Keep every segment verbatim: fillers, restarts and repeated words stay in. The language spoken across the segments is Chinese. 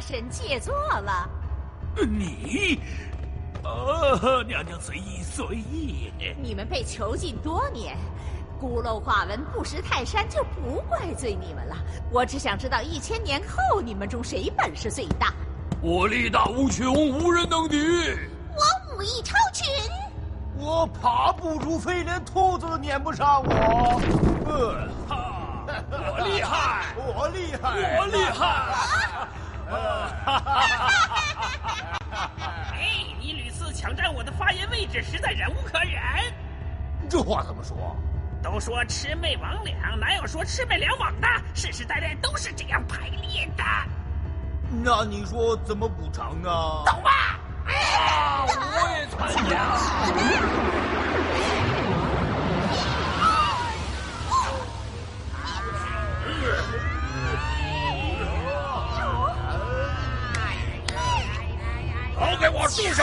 神借座了。 你，呃，娘娘随意随意。 你们被囚禁多年，孤陋寡闻、不识泰山，就不怪罪你们了。我只想知道，一千年后你们中谁本事最大？ 我力大无穷，无人能敌。 我武艺超群。 我爬不如飞，连兔子都撵不上我。呃， 哈，我厉害， 我厉害， 我厉害。 哎，你屡次抢占我的发言位置，实在忍无可忍。 这话怎么说？ 都说魑魅魍魉，哪有说魑魅两网的？世世代代都是这样排列的。 那你说怎么补偿呢？ 走吧。 啊！我也参加。都给我住手！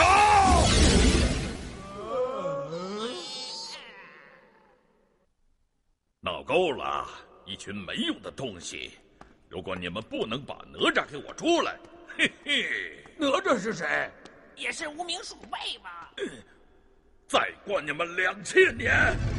闹够了，一群没用的东西！如果你们不能把哪吒给我出来，嘿嘿， 哪吒是谁？ 也是无名鼠辈吧。 再关你们两千年！